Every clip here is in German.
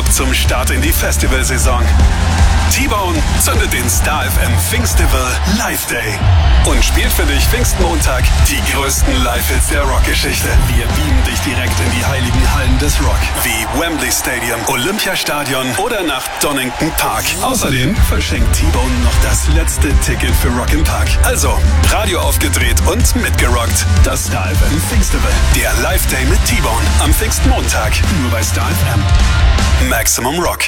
zum Start in die Festivalsaison. T-Bone zündet den Star FM Pfingstival Live Day und spielt für dich Pfingstmontag die größten Live-Hits der Rockgeschichte. Wir beamen dich direkt in die heiligen Hallen des Rock, wie Wembley Stadium, Olympiastadion oder nach Donington Park. Außerdem verschenkt T-Bone noch das letzte Ticket für Rock im Park. Also, Radio aufgedreht und mitgerockt. Das Star FM Pfingstival, der Live Day mit T-Bone am Pfingstmontag, nur bei Star FM. Maximum Rock.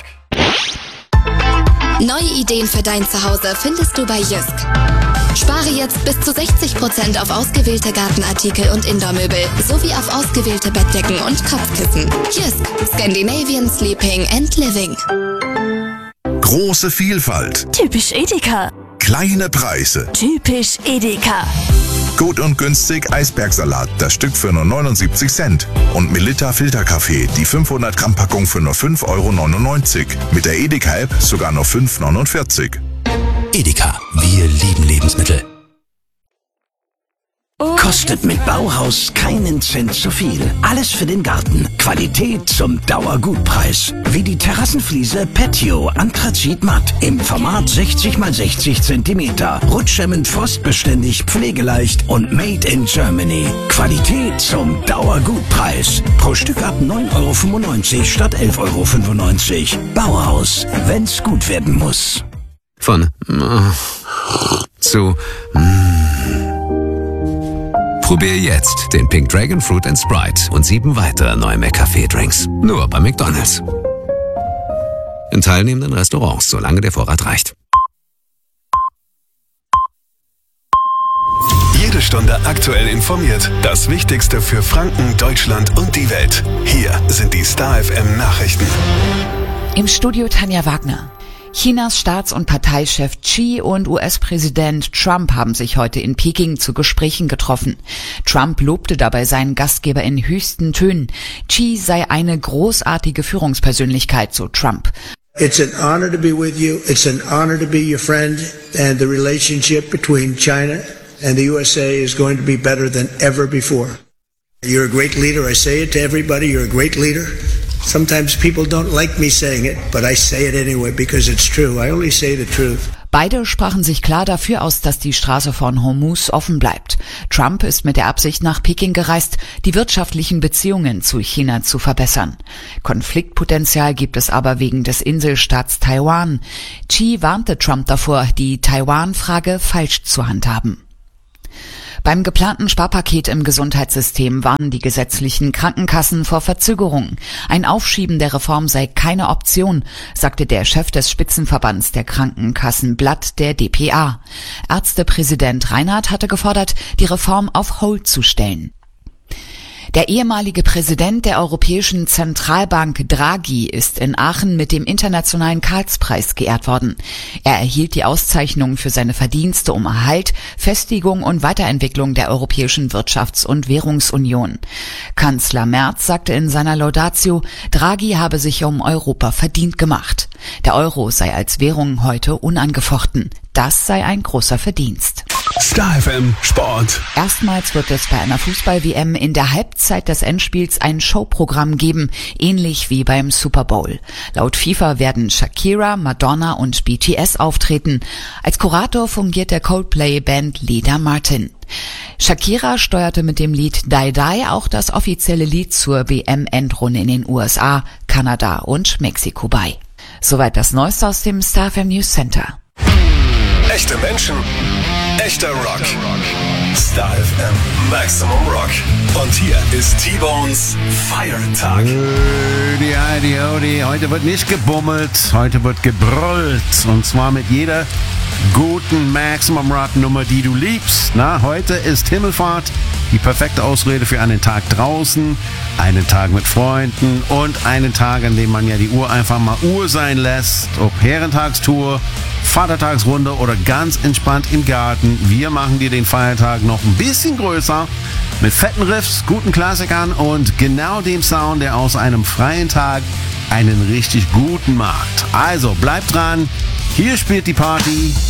Neue Ideen für dein Zuhause findest du bei Jysk. Spare jetzt bis zu 60% auf ausgewählte Gartenartikel und Indoor-Möbel sowie auf ausgewählte Bettdecken und Kopfkissen. Jysk, Scandinavian Sleeping and Living. Große Vielfalt. Typisch Edeka. Kleine Preise. Typisch Edeka. Gut und günstig Eisbergsalat, das Stück für nur 79 Cent. Und Melitta Filterkaffee, die 500 Gramm Packung für nur 5,99 €. Mit der Edeka-App sogar nur 5,49 €. Edeka, wir lieben Lebensmittel. Kostet mit Bauhaus keinen Cent zu viel. Alles für den Garten. Qualität zum Dauergutpreis. Wie die Terrassenfliese Patio Anthrazit Matt im Format 60 x 60 cm. Rutschhemmend, frostbeständig, pflegeleicht und made in Germany. Qualität zum Dauergutpreis. Pro Stück ab 9,95 € statt 11,95 €. Bauhaus, wenn's gut werden muss. Von zu Probier jetzt den Pink Dragon Fruit and Sprite und 7 weitere neue McCafé-Drinks. Nur bei McDonald's. In teilnehmenden Restaurants, solange der Vorrat reicht. Jede Stunde aktuell informiert. Das Wichtigste für Franken, Deutschland und die Welt. Hier sind die Star FM Nachrichten. Im Studio Tanja Wagner. Chinas Staats- und Parteichef Xi und US-Präsident Trump haben sich heute in Peking zu Gesprächen getroffen. Trump lobte dabei seinen Gastgeber in höchsten Tönen. Xi sei eine großartige Führungspersönlichkeit, so Trump. It's an honor to be with you. It's an honor to be your friend. And the relationship between China and the USA is going to be better than ever before. You're a great leader. I say it to everybody. You're a great leader. Sometimes people don't like me saying it, but I say it anyway because it's true. I only say the truth. Beide sprachen sich klar dafür aus, dass die Straße von Hormuz offen bleibt. Trump ist mit der Absicht nach Peking gereist, die wirtschaftlichen Beziehungen zu China zu verbessern. Konfliktpotenzial gibt es aber wegen des Inselstaats Taiwan. Xi warnte Trump davor, die Taiwan-Frage falsch zu handhaben. Beim geplanten Sparpaket im Gesundheitssystem warnen die gesetzlichen Krankenkassen vor Verzögerungen. Ein Aufschieben der Reform sei keine Option, sagte der Chef des Spitzenverbands der Krankenkassenblatt, der dpa. Ärztepräsident Reinhardt hatte gefordert, die Reform auf Hold zu stellen. Der ehemalige Präsident der Europäischen Zentralbank Draghi ist in Aachen mit dem Internationalen Karlspreis geehrt worden. Er erhielt die Auszeichnung für seine Verdienste um Erhalt, Festigung und Weiterentwicklung der Europäischen Wirtschafts- und Währungsunion. Kanzler Merz sagte in seiner Laudatio, Draghi habe sich um Europa verdient gemacht. Der Euro sei als Währung heute unangefochten. Das sei ein großer Verdienst. Star FM Sport. Erstmals wird es bei einer Fußball-WM in der Halbzeit des Endspiels ein Showprogramm geben, ähnlich wie beim Super Bowl. Laut FIFA werden Shakira, Madonna und BTS auftreten. Als Kurator fungiert der Coldplay-Band Leda Martin. Shakira steuerte mit dem Lied Die Die auch das offizielle Lied zur WM-Endrunde in den USA, Kanada und Mexiko bei. Soweit das Neueste aus dem Star FM News Center. Echte Menschen, echter Rock. Star FM Maximum Rock. Und hier ist T-Bones Feiertag. Heute wird nicht gebummelt, heute wird gebrüllt. Und zwar mit jeder guten Maximum Rock Nummer, die du liebst. Heute ist Himmelfahrt, die perfekte Ausrede für einen Tag draußen, einen Tag mit Freunden und einen Tag, an dem man ja die Uhr einfach mal Uhr sein lässt. Ob Herrentagstour, Vatertagsrunde oder ganz entspannt im Garten. Wir machen dir den Feiertag noch ein bisschen größer mit fetten Riffs, guten Klassikern und genau dem Sound, der aus einem freien Tag einen richtig guten macht. Also bleibt dran, hier spielt die Party